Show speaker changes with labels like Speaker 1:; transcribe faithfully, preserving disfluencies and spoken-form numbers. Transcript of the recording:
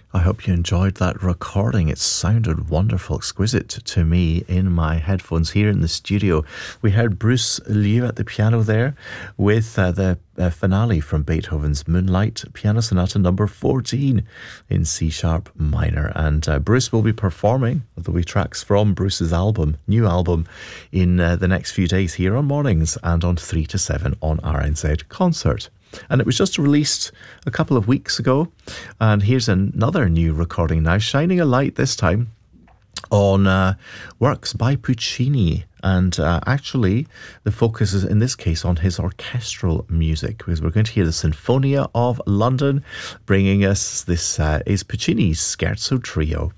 Speaker 1: I hope you enjoyed that recording. It sounded wonderful, exquisite to me in my headphones here in the studio. We heard Bruce Liu at the piano there with uh, the uh, finale from Beethoven's Moonlight Piano Sonata number fourteen in C sharp minor. And uh, Bruce will be performing the wee tracks from Bruce's album, new album, in uh, the next few days here on Mornings and on three to seven on R N Z Concert. And it was just released a couple of weeks ago. And here's another new recording now, shining a light this time on uh, works by Puccini. And uh, actually, the focus is in this case on his orchestral music, because we're going to hear the Sinfonia of London. Bringing us this uh, is Puccini's Scherzo Trio.